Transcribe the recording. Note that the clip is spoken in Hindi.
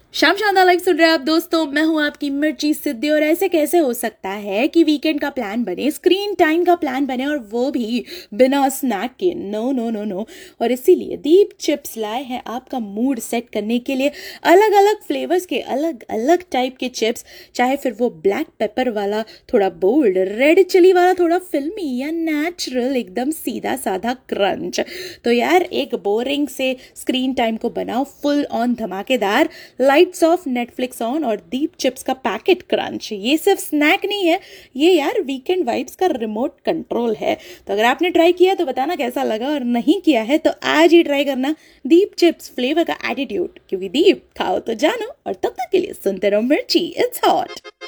शाम शानदार लाइफ सुन रहे हैं आप दोस्तों। मैं हूं आपकी मिर्ची सिद्धि। और ऐसे कैसे हो सकता है कि वीकेंड का प्लान बने, स्क्रीन टाइम का प्लान बने, और वो भी बिना स्नैक के? No no no no. और इसीलिए दीप चिप्स लाए हैं आपका मूड सेट करने के लिए। अलग अलग फ्लेवर्स के अलग अलग टाइप के चिप्स, चाहे फिर वो ब्लैक पेपर वाला थोड़ा बोल्ड, रेड चिली वाला थोड़ा फिल्मी, या नेचुरल एकदम सीधा साधा क्रंच। तो यार एक बोरिंग से स्क्रीन टाइम को बनाओ फुल ऑन धमाकेदार। लाइट्स ऑफ, नेटफ्लिक्स ऑन और दीप चिप्स का पैकेट क्रंच। ये सिर्फ स्नैक नहीं है, ये यार वीकेंड वाइब्स का रिमोट कंट्रोल है। तो अगर आपने ट्राई किया तो बताना कैसा लगा, और नहीं किया है तो आज ही ट्राई करना दीप चिप्स फ्लेवर का एटीट्यूड, क्योंकि दीप खाओ तो जानो। और तब तक के लिए सुनते रहो मिर्ची, इट्स हॉट।